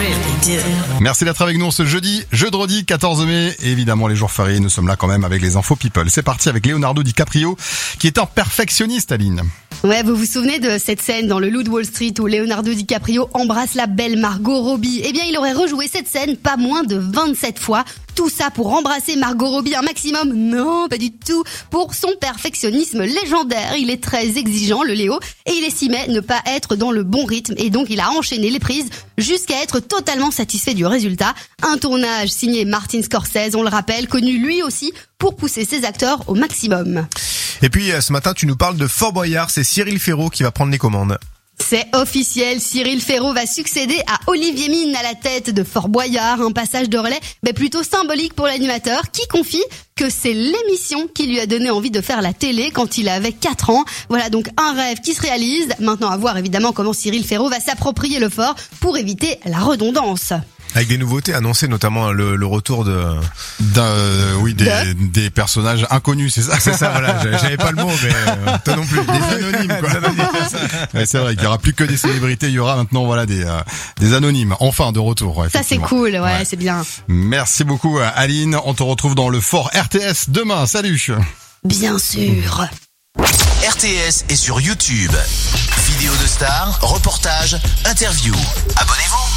Merci d'être avec nous ce jeudi 14 mai. Et évidemment, les jours fériés, nous sommes là quand même avec les infos people. C'est parti avec Leonardo DiCaprio, qui est un perfectionniste, Aline. Ouais, vous vous souvenez de cette scène dans Le Loup de Wall Street où Leonardo DiCaprio embrasse la belle Margot Robbie? Eh bien, il aurait rejoué cette scène pas moins de 27 fois. Tout ça pour embrasser Margot Robbie un maximum? Non, pas du tout. Pour son perfectionnisme légendaire, il est très exigeant, le Léo, et il estimait ne pas être dans le bon rythme, et donc il a enchaîné les prises jusqu'à être totalement satisfait du résultat. Un tournage signé Martin Scorsese, on le rappelle, connu lui aussi pour pousser ses acteurs au maximum. Et puis ce matin, tu nous parles de Fort Boyard, c'est Cyril Ferraud qui va prendre les commandes. C'est officiel, Cyril Ferraud va succéder à Olivier Mine à la tête de Fort Boyard, un passage de relais plutôt symbolique pour l'animateur qui confie que c'est l'émission qui lui a donné envie de faire la télé quand il avait 4 ans. Voilà donc un rêve qui se réalise. Maintenant à voir évidemment comment Cyril Ferraud va s'approprier le fort pour éviter la redondance. Avec des nouveautés annoncées, notamment le retour des personnages inconnus, c'est ça? C'est ça, voilà, j'avais pas le mot, mais toi non plus. Des anonymes, quoi. Ouais, c'est vrai qu'il y aura plus que des célébrités, il y aura maintenant, voilà, des anonymes. Enfin, de retour, ouais, ça c'est cool, ouais, c'est bien. Merci beaucoup, Aline. On te retrouve dans le Fort RTS demain. Salut. Bien sûr. RTS est sur YouTube. Vidéos de stars, reportages, interviews. Abonnez-vous.